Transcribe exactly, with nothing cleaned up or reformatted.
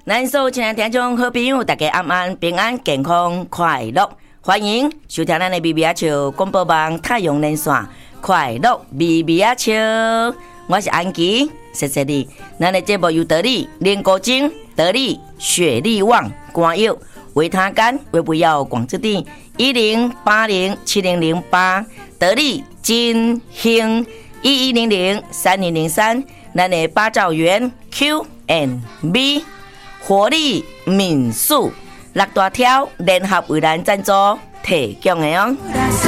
咱所有亲爱的听众好朋友，大家安安平安健康快乐，欢迎收听咱的微微仔笑广播网太阳连线快乐微微仔笑，我是安琪，谢谢你。咱的节目由得力莲果精、得力雪力旺、光药、维他甘、维不要广之地一零八零七零零八，得力金兴一一零零三零零三，咱的八兆元 Q and B。活力民宿六大条联合为咱赞助提供的哦。